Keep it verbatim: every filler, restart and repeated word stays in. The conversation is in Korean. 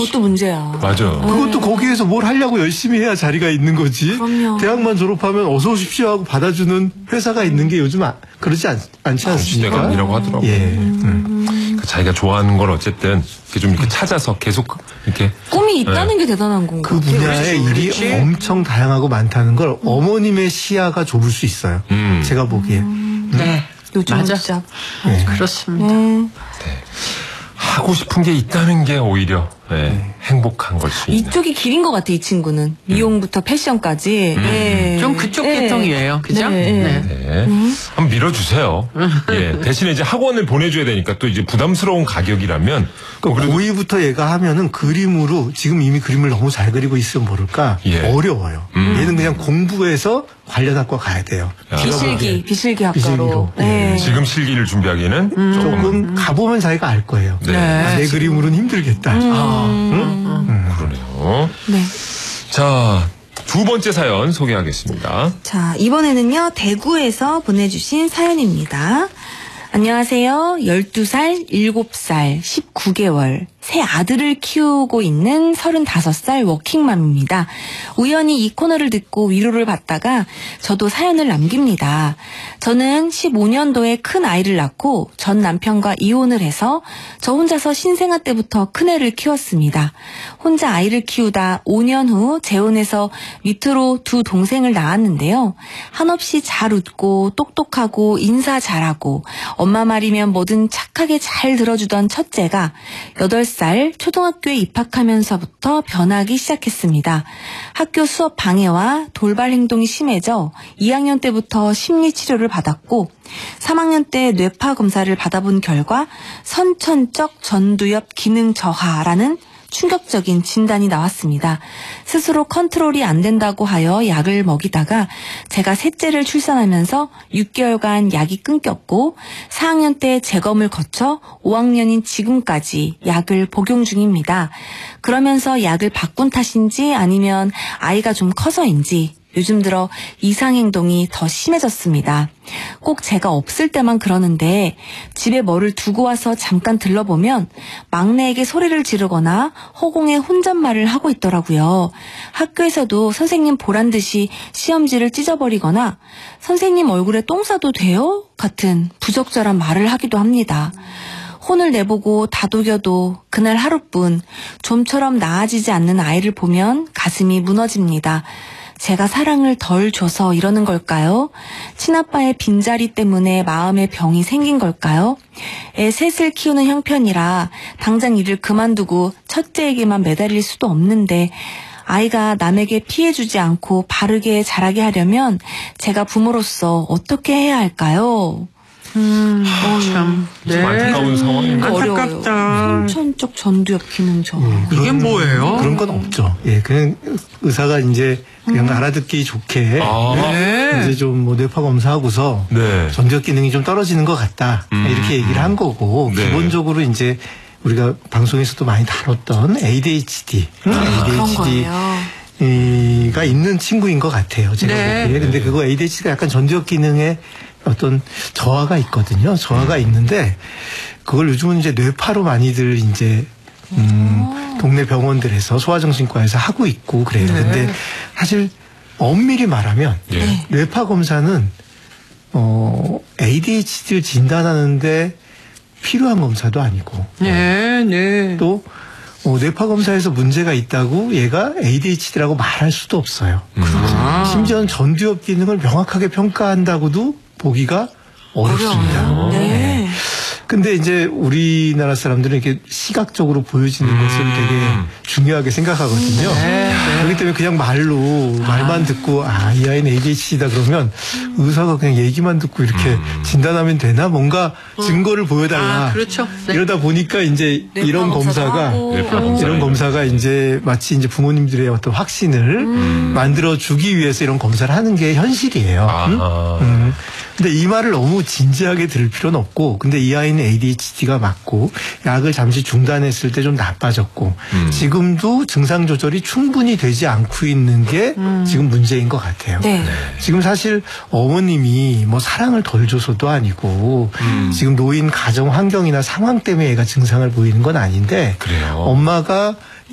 그것도 문제야. 맞아. 그것도 거기에서 뭘 하려고 열심히 해야 자리가 있는 거지. 그럼요. 대학만 졸업하면 어서 오십시오 하고 받아주는 회사가 있는 게 요즘 아, 그러지 않, 않지 않습니까? 시대가 아니라고 하더라고요. 예. 음. 그러니까 자기가 좋아하는 걸 어쨌든 이렇게 좀 이렇게 찾아서 계속 이렇게 꿈이 있다는 네. 게 대단한 건가. 그 분야의 일이 그렇지. 엄청 다양하고 많다는 걸 어머님의 시야가 좁을 수 있어요. 음. 제가 보기에. 네. 요즘 맞아. 진짜. 네. 그렇습니다. 네. 하고 싶은 게 있다는 게 오히려 네, 행복한 걸 수 있는. 이쪽이 길인 것 같아, 이 친구는. 미용부터 패션까지. 음. 네. 좀 그쪽 네. 계통이에요. 그죠? 네. 네. 네. 한번 밀어주세요. 예. 대신에 이제 학원을 보내줘야 되니까 또 이제 부담스러운 가격이라면. 그러니까 그래도 고이부터 얘가 하면은 그림으로 지금 이미 그림을 너무 잘 그리고 있으면 모를까 예. 어려워요. 음. 얘는 그냥 공부해서 관련 학과 가야 돼요. 야. 비실기, 비실기 학과로. 비실기로. 네. 지금 실기를 준비하기는 조금. 조금 가보면 자기가 알 거예요. 네. 아, 내 그림으로는 힘들겠다. 아, 응? 그러네요. 네. 자, 두 번째 사연 소개하겠습니다. 자, 이번에는요, 대구에서 보내주신 사연입니다. 안녕하세요. 열두 살, 일곱 살, 십구 개월, 새 아들을 키우고 있는 서른다섯 살 워킹맘입니다. 우연히 이 코너를 듣고 위로를 받다가 저도 사연을 남깁니다. 저는 십오 년도에 큰 아이를 낳고 전 남편과 이혼을 해서 저 혼자서 신생아 때부터 큰애를 키웠습니다. 혼자 아이를 키우다 오 년 후 재혼해서 밑으로 두 동생을 낳았는데요. 한없이 잘 웃고 똑똑하고 인사 잘하고 엄마 말이면 뭐든 착하게 잘 들어주던 첫째가 여덟 살 초등학교에 입학하면서부터 변하기 시작했습니다. 학교 수업 방해와 돌발 행동이 심해져 이 학년 때부터 심리치료를 받았고 삼 학년 때 뇌파 검사를 받아본 결과 선천적 전두엽 기능 저하라는 충격적인 진단이 나왔습니다. 스스로 컨트롤이 안 된다고 하여 약을 먹이다가 제가 셋째를 출산하면서 육 개월간 약이 끊겼고 사 학년 때 재검을 거쳐 오 학년인 지금까지 약을 복용 중입니다. 그러면서 약을 바꾼 탓인지 아니면 아이가 좀 커서인지 요즘 들어 이상행동이 더 심해졌습니다. 꼭 제가 없을 때만 그러는데 집에 뭐를 두고 와서 잠깐 들러보면 막내에게 소리를 지르거나 허공에 혼잣말을 하고 있더라고요. 학교에서도 선생님 보란 듯이 시험지를 찢어버리거나 선생님 얼굴에 똥 싸도 돼요? 같은 부적절한 말을 하기도 합니다. 혼을 내보고 다독여도 그날 하루뿐 좀처럼 나아지지 않는 아이를 보면 가슴이 무너집니다. 제가 사랑을 덜 줘서 이러는 걸까요? 친아빠의 빈자리 때문에 마음에 병이 생긴 걸까요? 애 셋을 키우는 형편이라 당장 일을 그만두고 첫째에게만 매달릴 수도 없는데 아이가 남에게 피해주지 않고 바르게 자라게 하려면 제가 부모로서 어떻게 해야 할까요? 음, 참. 좀 네. 안타까운 상황입니다. 안타깝다. 선천적 전두엽 기능 저하. 예, 이게 그런- 뭐예요? 그런 건 없죠. 예, 그냥 의사가 이제 그냥 알아듣기 좋게 아. 네. 이제 좀 뭐 뇌파 검사하고서 네. 전두엽 기능이 좀 떨어지는 것 같다 음. 이렇게 얘기를 한 거고 네. 기본적으로 이제 우리가 방송에서도 많이 다뤘던 에이디에이치디, 에이디에이치디 그런거예요. 가 있는 친구인 것 같아요. 제가 네. 보기에. 근데 그거 에이디에이치디가 약간 전두엽 기능에 어떤 저하가 있거든요. 저하가 있는데 그걸 요즘은 이제 뇌파로 많이들 이제 음, 동네 병원들에서 소아정신과에서 하고 있고 그래요. 네. 근데 사실 엄밀히 말하면 예. 뇌파 검사는 어, 에이디에이치디를 진단하는데 필요한 검사도 아니고 네, 네. 또 어, 뇌파 검사에서 문제가 있다고 얘가 에이디에이치디라고 말할 수도 없어요. 아. 심지어는 전두엽 기능을 명확하게 평가한다고도 보기가 어렵습니다. 어려워요. 네. 네. 근데 이제 우리나라 사람들은 이렇게 시각적으로 보여지는 음. 것을 되게 중요하게 생각하거든요. 네, 네. 그렇기 때문에 그냥 말로 말만 듣고 아, 이 아이는 에이디에이치디다 그러면 의사가 그냥 얘기만 듣고 이렇게 음. 진단하면 되나? 뭔가 증거를 보여달라. 아, 그렇죠. 네. 이러다 보니까 이제 뇌파 이런 검사도 검사가 하고. 뇌파 검사. 이런 검사가 이제 마치 이제 부모님들의 어떤 확신을 만들어 주기 위해서 이런 검사를 하는 게 현실이에요. 음? 아하. 음. 근데 이 말을 너무 진지하게 들을 필요는 없고, 근데 이 아이는 에이디에이치디가 맞고 약을 잠시 중단했을 때 좀 나빠졌고, 음. 지금도 증상 조절이 충분히 되지 않고 있는 게 지금 문제인 것 같아요. 네. 지금 사실 어머님이 뭐 사랑을 덜 줘서도 아니고 음. 지금 노인 가정 환경이나 상황 때문에 애가 증상을 보이는 건 아닌데 그래요. 엄마가